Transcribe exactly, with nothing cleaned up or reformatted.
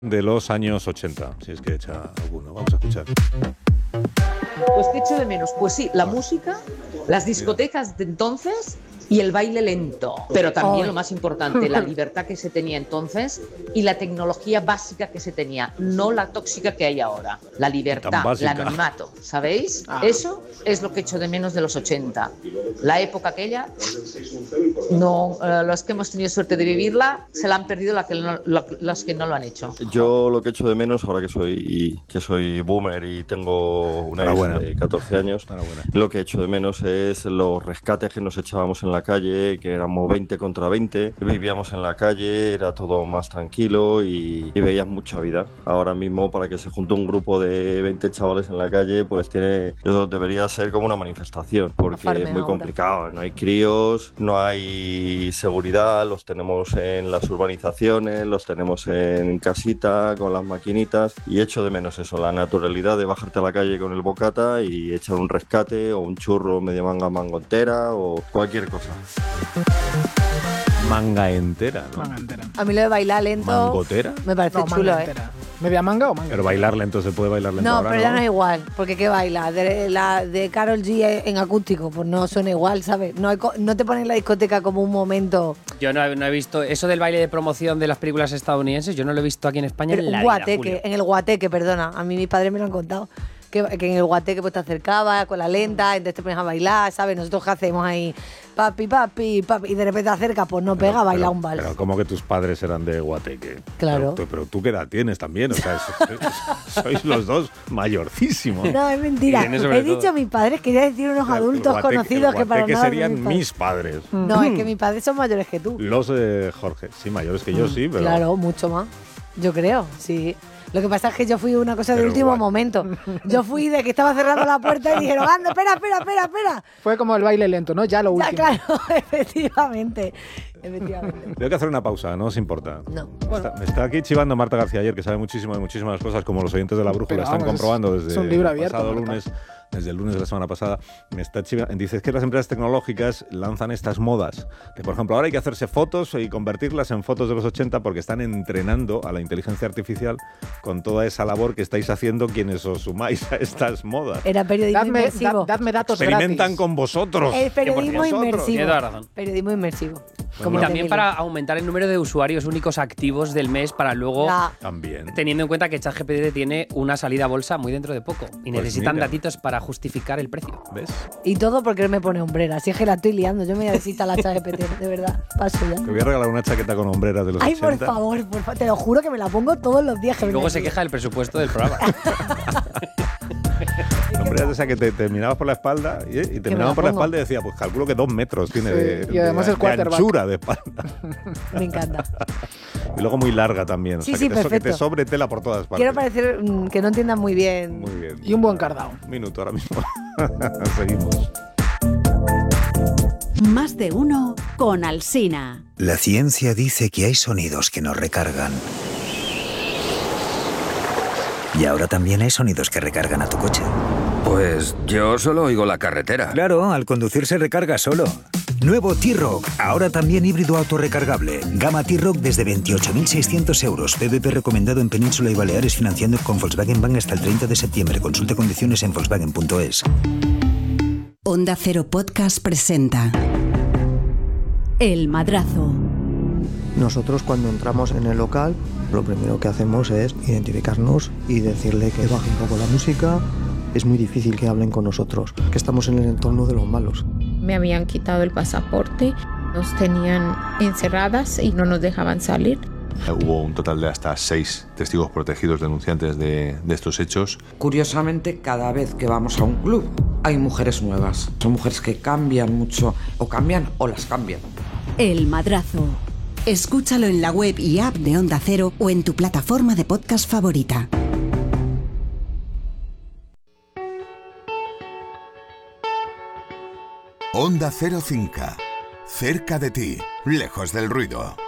de los años ochenta, si es que echa alguno. Vamos a escuchar. Pues ¿qué echo de menos? Pues sí, la música, las discotecas de entonces y el baile lento. Pero también, lo más importante, la libertad que se tenía entonces y la tecnología básica que se tenía, no la tóxica que hay ahora. La libertad, el anonimato, ¿sabéis? Ah. Eso es lo que echo de menos de los ochenta. La época aquella, no, eh, los que hemos tenido suerte de vivirla, se la han perdido la que no, la, los que no lo han hecho. Yo lo que echo de menos, ahora que soy, que soy boomer y tengo una hija de catorce años, lo que echo de menos es los rescates que nos echábamos en la calle, que éramos veinte contra veinte, vivíamos en la calle, era todo más tranquilo y, y veías mucha vida. Ahora mismo, para que se junte un grupo de veinte chavales en la calle, pues tiene, debería ser como una manifestación, porque es muy complicado, no hay críos, no hay seguridad, los tenemos en las urbanizaciones, los tenemos en casita, con las maquinitas, y echo de menos eso, la naturalidad de bajarte a la calle con el bocata y echar un rescate o un churro medio manga mango entera o cualquier cosa. Manga entera, ¿no? Manga entera. A mí lo de bailar lento ¿Mangotera? me parece no, chulo, ¿eh? Entera. ¿Media manga o manga? Pero bailar lento se puede bailar lento No, ahora, pero ¿no? ya no es igual, porque ¿qué baila? De, la, de Karol G en acústico, pues no suena igual, ¿sabes? No, hay, no te ponen la discoteca como un momento... Yo no, no he visto eso del baile de promoción de las películas estadounidenses, yo no lo he visto aquí en España pero en la guateque, vida, Julio. En el guateque, perdona, a mí mis padres me lo han contado. Que, que en el guateque pues te acercabas con la lenta, entonces te pones a bailar, ¿sabes? Nosotros qué hacemos ahí, papi, papi, papi, y de repente te acercas, pues no pega, pero, baila pero, un vals. Pero como que tus padres eran de guateque. Claro. Pero, pero tú qué edad tienes también, o sea, sois, sois los dos mayorcísimos. No, es mentira. He todo. dicho a mis padres, quería decir unos o sea, adultos guateque, conocidos que para nada serían mis, mis padres. No, es que mis padres son mayores que tú. Los de Jorge, sí, mayores que yo, sí, pero... Claro, mucho más, yo creo, sí. Lo que pasa es que yo fui una cosa de último guay. momento. Yo fui de que estaba cerrando la puerta y dijeron, anda, espera, espera, espera, espera. Fue como el baile lento, ¿no? Ya lo último. Ya, claro, efectivamente. Efectivamente. Tengo que hacer una pausa, ¿no os importa? No. Bueno. Está, me está aquí chivando Marta García ayer, que sabe muchísimo de muchísimas cosas, como los oyentes de La Brújula están vamos, comprobando desde es un libro el abierto, pasado Marta. lunes. Desde el lunes de la semana pasada, me está chivando. Dice que las empresas tecnológicas lanzan estas modas. Que, por ejemplo, ahora hay que hacerse fotos y convertirlas en fotos de los ochenta porque están entrenando a la inteligencia artificial con toda esa labor que estáis haciendo quienes os sumáis a estas modas. Era periodismo dadme, inmersivo. Da, dadme datos Experimentan gratis. con vosotros. El periodismo inmersivo. razón. Periodismo inmersivo. Pues y también para aumentar el número de usuarios únicos activos del mes para luego, La... también. teniendo en cuenta que ChatGPT tiene una salida a bolsa muy dentro de poco y pues necesitan mira. datitos para justificar el precio. ¿Ves? Y todo porque él me pone hombrera. Si es que la estoy liando, yo me voy a decir a la ChatGPT, de verdad. Paso ya. Te voy a regalar una chaqueta con hombreras de los Ay, ochenta. por favor, por favor, te lo juro que me la pongo todos los días. Que y luego se queja del presupuesto del programa. Hombreras de esa que te, te mirabas por la espalda y, y te miraban por la espalda y decía, pues calculo que dos metros tiene sí, de, y además de, el de anchura de espalda. Me encanta. Y luego muy larga también. O Sí, sea, sí, que, te, perfecto. que te sobre tela por todas partes. Quiero parecer mm, que no entiendan muy bien. Muy bien. Y un buen cardao. Un minuto ahora mismo. Seguimos. Más de uno con Alsina. La ciencia dice que hay sonidos que nos recargan. Y ahora también hay sonidos que recargan a tu coche. Pues yo solo oigo la carretera. Claro, al conducir se recarga solo. Nuevo T-Rock, ahora también híbrido autorrecargable. Gama T-Rock desde veintiocho mil seiscientos euros. P V P recomendado en Península y Baleares financiando con Volkswagen Bank hasta el treinta de septiembre. Consulte condiciones en volkswagen punto es. Onda Cero Podcast presenta El Madrazo. Nosotros cuando entramos en el local, lo primero que hacemos es identificarnos y decirle que baje un poco la música. Es muy difícil que hablen con nosotros, que estamos en el entorno de los malos. Me habían quitado el pasaporte, nos tenían encerradas y no nos dejaban salir. Hubo un total de hasta seis testigos protegidos denunciantes de, de estos hechos. Curiosamente, cada vez que vamos a un club hay mujeres nuevas. Son mujeres que cambian mucho, o cambian o las cambian. El Madrazo. Escúchalo en la web y app de Onda Cero o en tu plataforma de podcast favorita. Onda Cero Cinca. Cerca de ti, lejos del ruido.